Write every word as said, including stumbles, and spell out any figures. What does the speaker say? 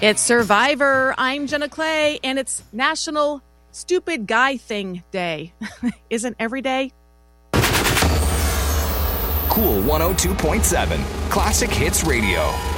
It's Survivor. I'm Jenna Clay, and it's National Stupid Guy Thing Day. Isn't every day? Cool one oh two point seven, Classic Hits Radio.